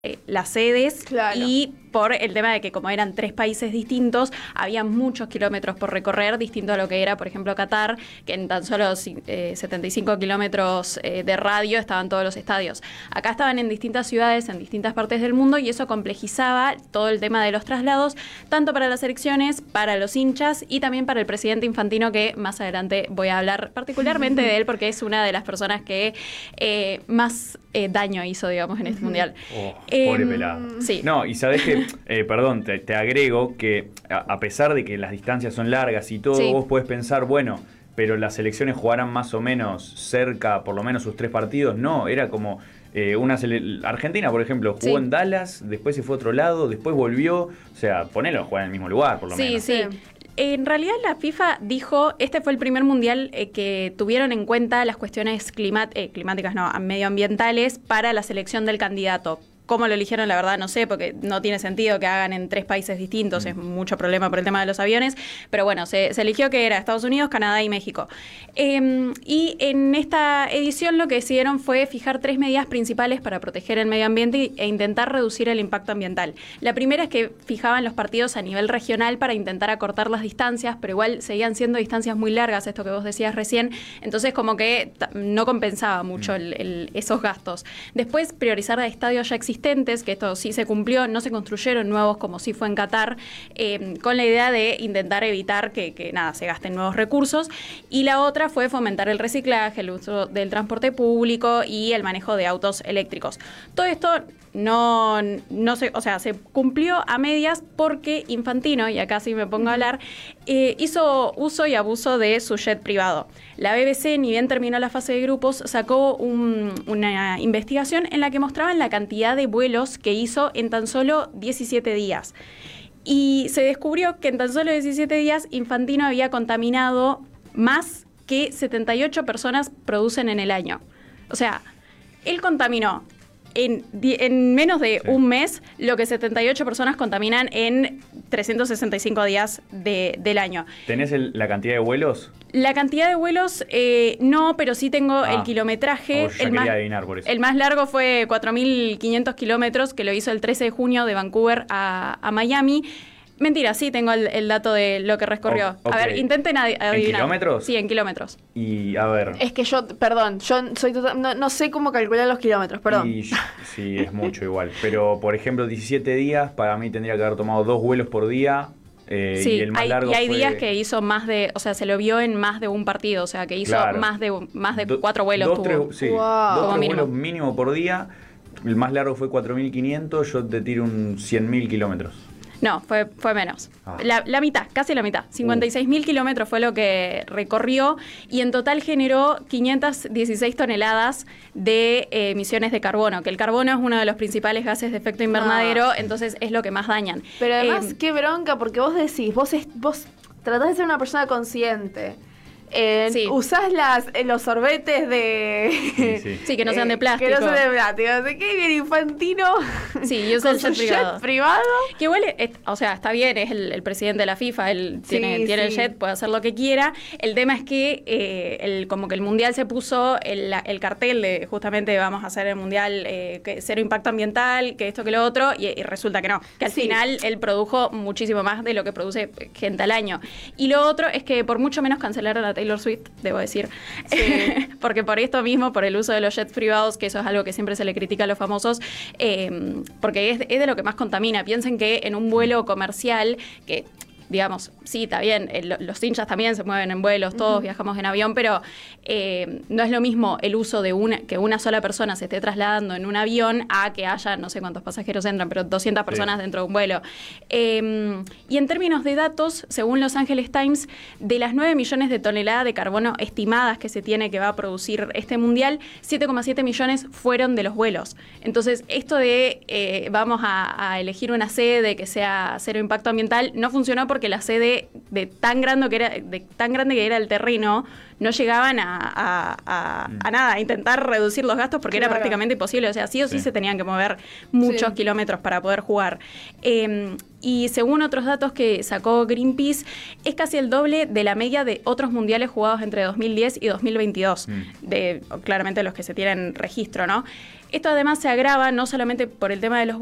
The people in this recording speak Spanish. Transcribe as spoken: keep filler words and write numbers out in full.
eh, las sedes, claro. Y por el tema de que como eran tres países distintos, había muchos kilómetros por recorrer, distinto a lo que era, por ejemplo, Qatar, que en tan solo eh, setenta y cinco kilómetros eh, de radio estaban todos los estadios. Acá estaban en distintas ciudades, en distintas partes del mundo, y eso complejizaba todo el tema de los traslados, tanto para las elecciones, para los hinchas y también para el presidente Infantino, que más adelante voy a hablar particularmente de él, porque es una de las personas que eh, más eh, daño hizo, digamos, en este mundial. Oh, pobre eh, pelado. Sí. No, y sabés que Eh, perdón, te, te agrego que a, a pesar de que las distancias son largas y todo, sí. Vos podés pensar, bueno, pero las selecciones jugarán más o menos cerca, por lo menos sus tres partidos. No, era como eh, una sele- Argentina, por ejemplo, jugó sí. en Dallas, después se fue a otro lado, después volvió. O sea, ponelo a jugar en el mismo lugar, por lo sí, menos. Sí, sí. En realidad la FIFA dijo, este fue el primer mundial eh, que tuvieron en cuenta las cuestiones climat- eh, climáticas, no, medioambientales para la selección del candidato. ¿Cómo lo eligieron? La verdad no sé, porque no tiene sentido que hagan en tres países distintos, mm. es mucho problema por el tema de los aviones, pero bueno, se, se eligió que era Estados Unidos, Canadá y México. Eh, y en esta edición lo que decidieron fue fijar tres medidas principales para proteger el medio ambiente e intentar reducir el impacto ambiental. La primera es que fijaban los partidos a nivel regional para intentar acortar las distancias, pero igual seguían siendo distancias muy largas, esto que vos decías recién, entonces como que t- no compensaba mucho mm. el, el, esos gastos. Después, priorizar a estadios ya existentes, que esto sí se cumplió, no se construyeron nuevos como sí fue en Qatar, eh, con la idea de intentar evitar que, que nada, se gasten nuevos recursos. Y la otra fue fomentar el reciclaje, el uso del transporte público y el manejo de autos eléctricos. Todo esto no, no se, o sea, se cumplió a medias porque Infantino, y acá sí me pongo a hablar, eh, hizo uso y abuso de su jet privado. La B B C, ni bien terminó la fase de grupos, sacó un, una investigación en la que mostraban la cantidad de vuelos que hizo en tan solo diecisiete días. Y se descubrió que en tan solo diecisiete días Infantino había contaminado más que setenta y ocho personas producen en el año. O sea, él contaminó en, en menos de sí. un mes lo que setenta y ocho personas contaminan en trescientos sesenta y cinco días de, del año. ¿Tenés el, la cantidad de vuelos? La cantidad de vuelos, eh, no, pero sí tengo ah, el kilometraje. Oh, ya el, quería más, adivinar por eso. El más largo fue cuatro mil quinientos kilómetros, que lo hizo el trece de junio de Vancouver a, a Miami. Mentira, sí tengo el, el dato de lo que recorrió. Oh, okay. A ver, intenten adivinar. ¿En kilómetros? Sí, en kilómetros. Y, a ver... Es que yo, perdón, yo soy total, no, no sé cómo calcular los kilómetros, perdón. Y, sí, es mucho igual. Pero, por ejemplo, diecisiete días, para mí tendría que haber tomado dos vuelos por día. Eh, sí, y el más hay, largo y hay fue... días que hizo más de, o sea, se lo vio en más de un partido, o sea, que hizo claro. más de más de Do, cuatro vuelos. Dos, tuvo. tres, sí, wow. dos, tres mínimo. vuelos mínimo por día. El más largo fue cuatro mil quinientos, yo te tiro un cien mil kilómetros. No, fue, fue menos. Ah. La, la mitad, casi la mitad. cincuenta y seis mil uh. kilómetros fue lo que recorrió y en total generó quinientas dieciséis toneladas de eh, emisiones de carbono, que el carbono es uno de los principales gases de efecto invernadero, ah. entonces es lo que más dañan. Pero además, eh, qué bronca, porque vos decís, vos, es, vos tratás de ser una persona consciente. Eh, sí. Usás las, eh, los sorbetes de... Sí, sí. sí, que no sean de plástico. Que no sean de plástico. No sé qué, bien Infantino. Sí, y usa el jet privado. jet privado. Que igual, es, o sea, está bien, es el, el presidente de la FIFA, él sí, tiene, tiene sí. el jet, puede hacer lo que quiera. El tema es que eh, el, como que el Mundial se puso el, el cartel de justamente vamos a hacer el Mundial eh, que cero impacto ambiental, que esto, que lo otro, y, y resulta que no. Que al sí. final él produjo muchísimo más de lo que produce gente al año. Y lo otro es que por mucho menos cancelaron la Taylor Swift, debo decir, sí. porque por esto mismo, por el uso de los jets privados, que eso es algo que siempre se le critica a los famosos, eh, porque es, es de lo que más contamina. Piensen que en un vuelo comercial, que digamos, sí, está bien, el, los hinchas también se mueven en vuelos, todos uh-huh. viajamos en avión, pero eh, no es lo mismo el uso de una, que una sola persona se esté trasladando en un avión a que haya, no sé cuántos pasajeros entran, pero doscientas personas sí. dentro de un vuelo. Eh, y en términos de datos, según Los Angeles Times, de las nueve millones de toneladas de carbono estimadas que se tiene que va a producir este mundial, siete coma siete millones fueron de los vuelos. Entonces, esto de eh, vamos a, a elegir una sede que sea cero impacto ambiental, no funcionó porque que la sede de tan grande que era, de tan grande que era el terreno, no llegaban a, a, a, mm. a nada, a intentar reducir los gastos porque claro. era prácticamente imposible. O sea, sí o sí, sí se tenían que mover muchos sí. kilómetros para poder jugar. Eh, y según otros datos que sacó Greenpeace, es casi el doble de la media de otros mundiales jugados entre dos mil diez y dos mil veintidós, mm. de claramente los que se tienen registro, ¿no? esto además se agrava no solamente por el tema de los